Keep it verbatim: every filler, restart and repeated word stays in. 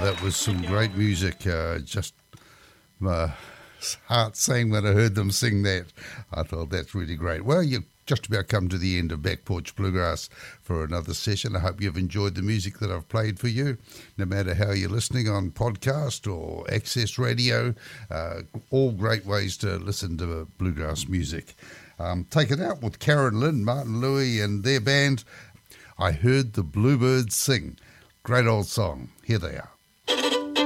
that was some great music. Uh, just my heart sang when I heard them sing that. I thought that's really great. Well, you just about come to the end of Back Porch Bluegrass for another session. I hope you've enjoyed the music that I've played for you, no matter how you're listening on podcast or Access Radio. Uh, all great ways to listen to bluegrass music. Um, take it out with Karen Lynn, Martin Louis and their band. I Heard the Bluebirds Sing. Great old song. Here they are.